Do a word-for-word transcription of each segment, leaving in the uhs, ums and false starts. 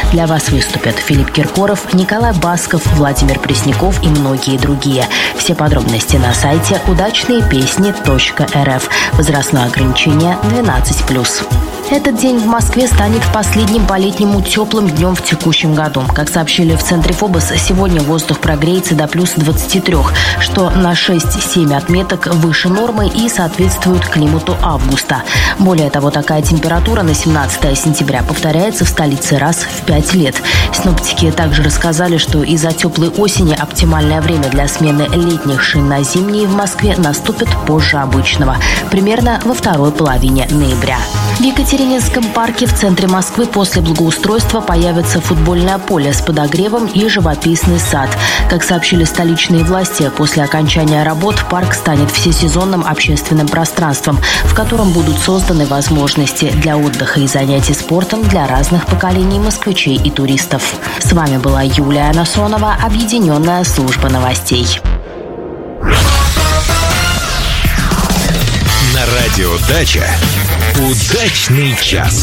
Для вас выступят Филипп Киркоров, Николай Басков, Владимир Пресняков и многие другие. Все подробности на сайте удачные песни точка эр эф. Возрастное ограничение двенадцать плюс. Этот день в Москве станет последним по-летнему теплым днем в текущем году. Как сообщили в центре ФОБОС, сегодня воздух прогреется до плюс двадцати трёх, что на шесть-семь отметок выше нормы и соответствует климату августа. Более того, такая температура на семнадцатое сентября повторяется в столице раз в пять лет. Синоптики также рассказали, что из-за теплой осени оптимальное время для смены летних шин на зимние в Москве наступит позже обычного, примерно во второй половине ноября. В Екатерининском парке в центре Москвы после благоустройства появится футбольное поле с подогревом и живописный сад. Как сообщили столичные власти, после окончания работ парк станет всесезонным общественным пространством, в котором будут созданы возможности для отдыха и занятий спортом для разных поколений москвичей и туристов. С вами была Юлия Насонова, Объединенная служба новостей. На радио «Дача» удачный час.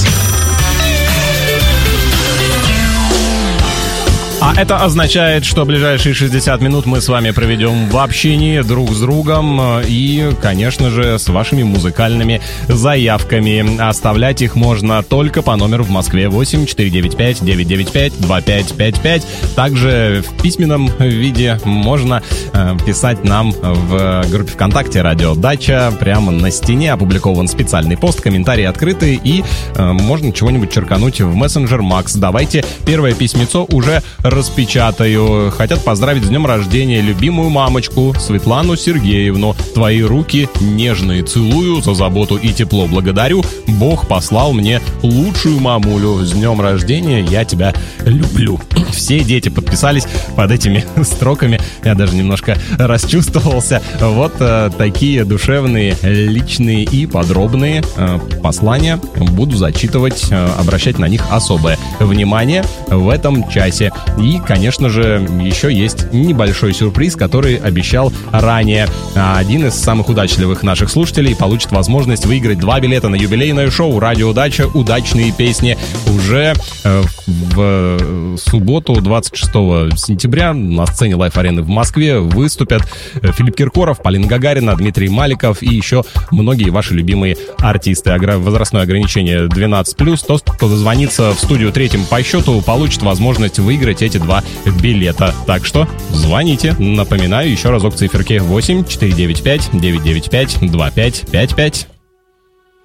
А это означает, что ближайшие шестьдесят минут мы с вами проведем в общении друг с другом и, конечно же, с вашими музыкальными заявками. Оставлять их можно только по номеру в Москве восемь четыре девять пять девять девять пять два пять пять пять. Также в письменном виде можно э, писать нам в группе ВКонтакте «Радио Дача». Прямо на стене опубликован специальный пост, комментарии открыты, и э, можно чего-нибудь черкануть в мессенджер Макс. Давайте первое письмецо уже распечатаю. Хотят поздравить с днем рождения любимую мамочку Светлану Сергеевну. Твои руки нежные целую, за заботу и тепло благодарю. Бог послал мне лучшую мамулю. С днем рождения, я тебя люблю. Все дети подписались под этими строками. Я даже немножко расчувствовался. Вот э, такие душевные, личные и подробные э, послания буду зачитывать, э, обращать на них особое внимание в этом часе. И, конечно же, еще есть небольшой сюрприз, который обещал ранее. Один из самых удачливых наших слушателей получит возможность выиграть два билета на юбилейное шоу «Радио Дача. Удачные песни». Уже э, в субботу, двадцать шестого сентября, на сцене Лайф-арены в Москве выступят Филипп Киркоров, Полина Гагарина, Дмитрий Маликов и еще многие ваши любимые артисты. Возрастное ограничение двенадцать плюс. Тот, кто дозвонится в студию третьим по счету, получит возможность выиграть эти два билета. Так что звоните. Напоминаю еще разок циферки восемь четыре девять пять девять девять пять два пять пять пять.